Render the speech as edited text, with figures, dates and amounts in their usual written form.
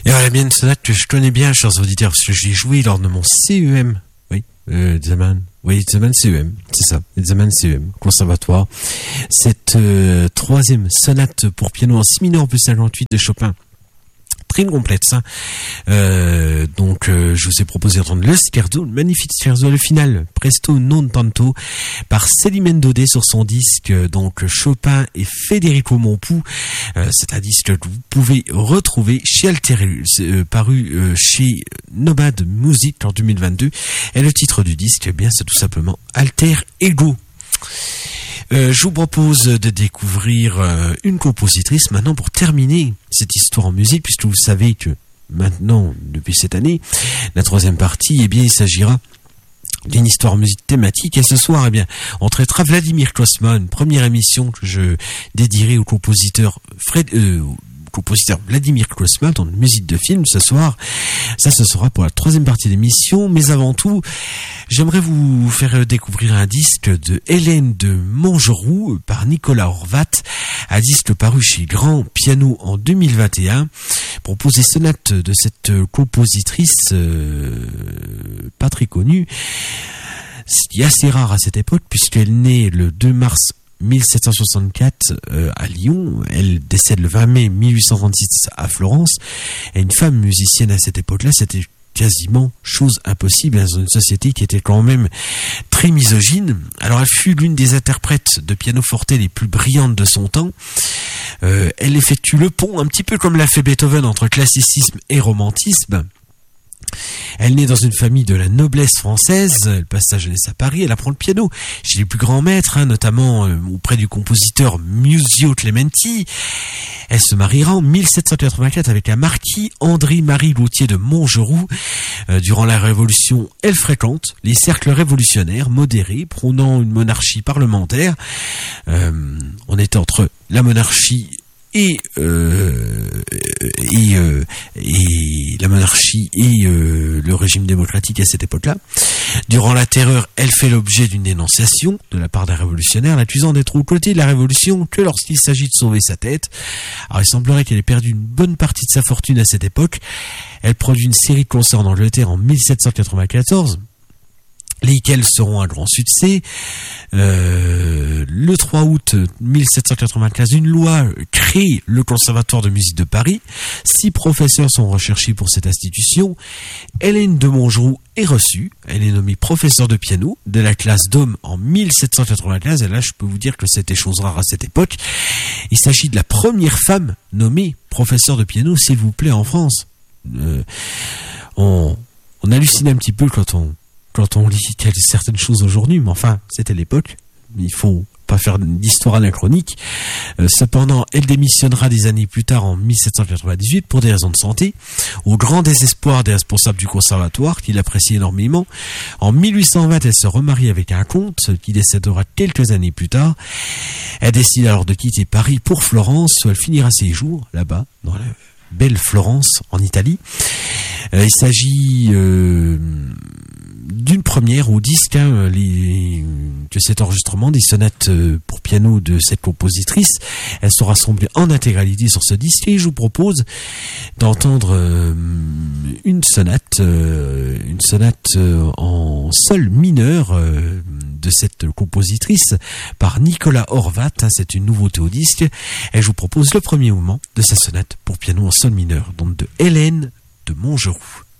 Et voilà bien une sonate que je connais bien, chers auditeurs, parce que je l'ai joué lors de mon CEM. Oui, Zaman. Oui, Zaman CEM, c'est ça, Zaman CEM, conservatoire. Cette troisième sonate pour piano en si mineur opus 58 de Chopin. Très complète, ça. Donc, je vous ai proposé d'entendre le scherzo, le magnifique scherzo, le final, Presto non tanto, par Célimène Daudet sur son disque, donc Chopin et Federico Mompou. C'est un disque que vous pouvez retrouver chez paru chez Nomad Music en 2022. Et le titre du disque, eh bien, c'est tout simplement Alter Ego. Je vous propose de découvrir une compositrice maintenant pour terminer cette histoire en musique, puisque vous savez que maintenant, depuis cette année, la troisième partie, eh bien, il s'agira d'une histoire en musique thématique. Et ce soir, eh bien, on traitera Vladimir Kosma, une première émission que je dédierai au compositeur Vladimir Kosma dans une musique de film ce soir. Ça, ce sera pour la troisième partie de l'émission. Mais avant tout, j'aimerais vous faire découvrir un disque de Hélène de Montgeroux par Nicolas Horvat, un disque paru chez Grand Piano en 2021. Proposer sonate de cette compositrice pas très connue, ce qui est assez rare à cette époque puisqu'elle naît le 2 mars 1764 à Lyon, elle décède le 20 mai 1836 à Florence. Et une femme musicienne à cette époque-là, c'était quasiment chose impossible dans une société qui était quand même très misogyne. Alors elle fut l'une des interprètes de pianoforte les plus brillantes de son temps. Elle effectue le pont, un petit peu comme l'a fait Beethoven, entre classicisme et romantisme. Elle naît dans une famille de la noblesse française, elle passe sa jeunesse à Paris, elle apprend le piano chez les plus grands maîtres, notamment auprès du compositeur Muzio Clementi. Elle se mariera en 1784 avec un marquis André-Marie Gautier de Montgeroux. Durant la Révolution, elle fréquente les cercles révolutionnaires modérés, prônant une monarchie parlementaire. On était entre la monarchie et la monarchie et le régime démocratique à cette époque-là. Durant la Terreur, elle fait l'objet d'une dénonciation de la part des révolutionnaires, l'accusant d'être aux côtés de la Révolution que lorsqu'il s'agit de sauver sa tête. Alors il semblerait qu'elle ait perdu une bonne partie de sa fortune à cette époque. Elle produit une série de concerts en Angleterre en 1794, lesquels seront un grand succès. Le 3 août 1795, une loi crée le Conservatoire de musique de Paris. 6 professeurs sont recherchés pour cette institution. Hélène de Montgeroux est reçue. Elle est nommée professeure de piano de la classe d'hommes en 1795. Et là, je peux vous dire que c'était chose rare à cette époque. Il s'agit de la première femme nommée professeure de piano, s'il vous plaît, en France. On hallucine un petit peu quand on lit certaines choses aujourd'hui, mais enfin, c'était l'époque. Il faut pas faire d'histoire anachronique. Cependant, elle démissionnera des années plus tard, en 1798, pour des raisons de santé, au grand désespoir des responsables du conservatoire, qui l'apprécient énormément. En 1820, elle se remarie avec un comte, qui décédera quelques années plus tard. Elle décide alors de quitter Paris pour Florence, où elle finira ses jours, là-bas, dans la belle Florence, en Italie. Il s'agit d'une première au disque, que cet enregistrement des sonates pour piano de cette compositrice. Elles sont rassemblées en intégralité sur ce disque et je vous propose d'entendre une sonate en sol mineur de cette compositrice par Nicolas Horvat. C'est une nouveauté au disque et je vous propose le premier mouvement de sa sonate pour piano en sol mineur, donc de Hélène de Montgeroux.